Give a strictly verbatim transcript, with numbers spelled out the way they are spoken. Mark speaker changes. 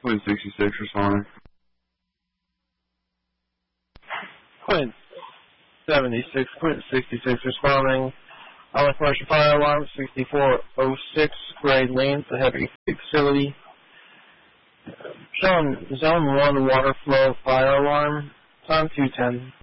Speaker 1: Quinn sixty-six responding.
Speaker 2: Quinn seventy-six, Quinn sixty-six responding. On the commercial fire alarm, sixty-four oh six, grade lanes, the heavy facility. Showing zone one water flow fire alarm, time two ten.